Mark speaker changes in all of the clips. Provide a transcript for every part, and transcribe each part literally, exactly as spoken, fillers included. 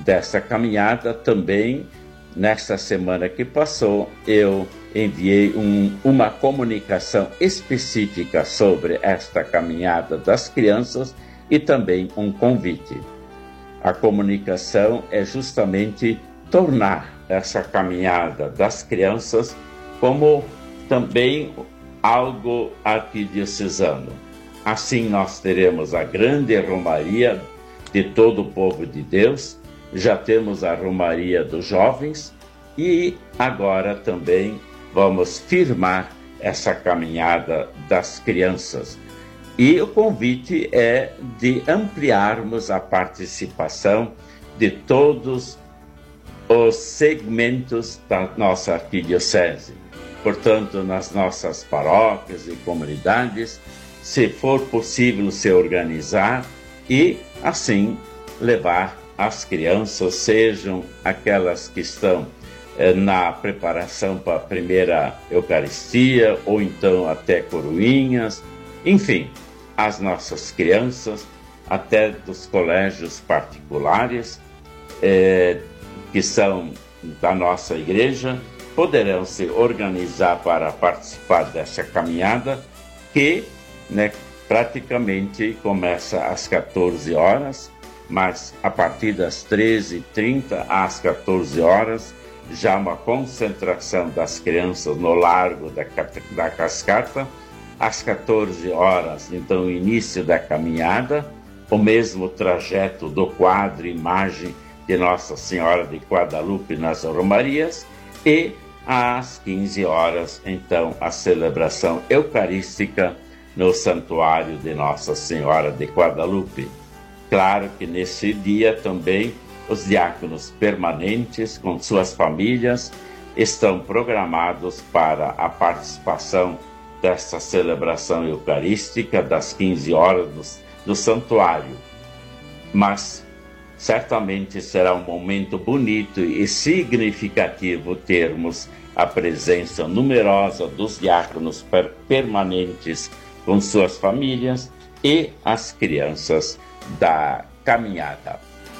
Speaker 1: dessa caminhada também, nesta semana que passou, eu enviei um, uma comunicação específica sobre esta caminhada das crianças e também um convite. A comunicação é justamente tornar essa caminhada das crianças como também algo arquidiocesano. Assim nós teremos a grande romaria de todo o povo de Deus, já temos a romaria dos jovens e agora também vamos firmar essa caminhada das crianças. E o convite é de ampliarmos a participação de todos os segmentos da nossa arquidiocese. Portanto, nas nossas paróquias e comunidades, se for possível se organizar e, assim, levar as crianças, sejam aquelas que estão eh, na preparação para a primeira Eucaristia, ou então até coroinhas, enfim, as nossas crianças, até dos colégios particulares, eh, que são da nossa igreja, poderão se organizar para participar dessa caminhada, que, né, praticamente começa às quatorze horas, mas a partir das treze e trinta às quatorze horas, já uma concentração das crianças no largo da, da Cascata. Às quatorze horas, então, o início da caminhada, o mesmo trajeto do quadro imagem de Nossa Senhora de Guadalupe nas Romarias, e às quinze horas, então, a celebração eucarística no Santuário de Nossa Senhora de Guadalupe. Claro que nesse dia também os diáconos permanentes com suas famílias estão programados para a participação desta celebração eucarística das quinze horas do, do santuário. Mas certamente será um momento bonito e significativo termos a presença numerosa dos diáconos per permanentes com suas famílias e as crianças da caminhada.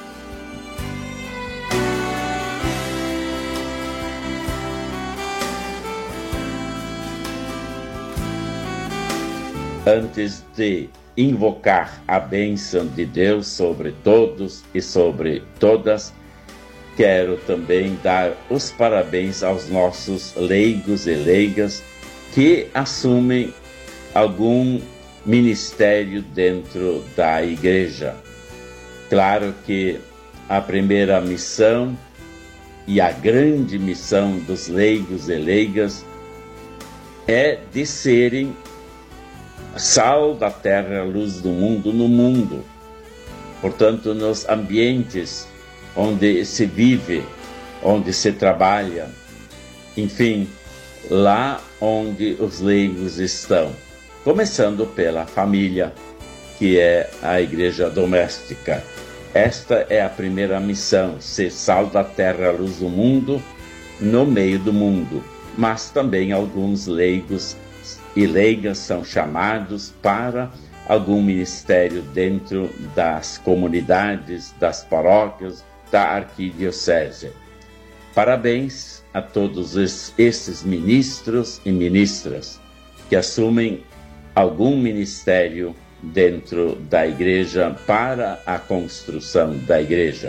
Speaker 1: Antes de invocar a bênção de Deus sobre todos e sobre todas, quero também dar os parabéns aos nossos leigos e leigas que assumem algum ministério dentro da igreja. Claro que a primeira missão e a grande missão dos leigos e leigas é de serem sal da terra, luz do mundo no mundo. Portanto, nos ambientes onde se vive, onde se trabalha, enfim, lá onde os leigos estão, começando pela família, que é a igreja doméstica. Esta é a primeira missão, ser sal da terra, luz do mundo, no meio do mundo. Mas também alguns leigos e leigas são chamados para algum ministério dentro das comunidades, das paróquias, da arquidiocese. Parabéns a todos esses ministros e ministras que assumem algum ministério dentro da igreja para a construção da igreja.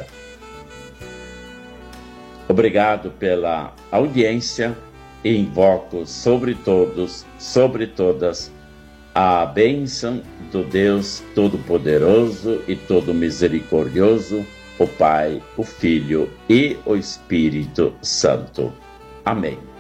Speaker 1: Obrigado pela audiência e invoco sobre todos, sobre todas, a bênção do Deus Todo-Poderoso e Todo-Misericordioso, o Pai, o Filho e o Espírito Santo. Amém.